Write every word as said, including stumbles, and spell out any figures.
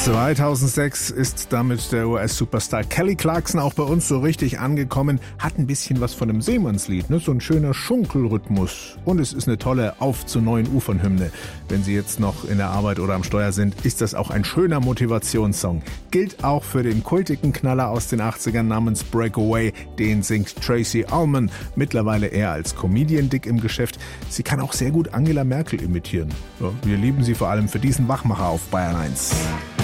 zweitausendsechs ist damit der U S-Superstar Kelly Clarkson auch bei uns so richtig angekommen. Hat ein bisschen was von einem Seemannslied, ne? So ein schöner Schunkelrhythmus. Und es ist eine tolle Auf zu neuen Ufern-Hymne. Wenn Sie jetzt noch in der Arbeit oder am Steuer sind, ist das auch ein schöner Motivationssong. Gilt auch für den kultigen Knaller aus den achtzigern namens Breakaway. Den singt Tracey Ullman, mittlerweile eher als Comedian dick im Geschäft. Sie kann auch sehr gut Angela Merkel imitieren. Ja, wir lieben sie vor allem für diesen Wachmacher auf Bayern eins.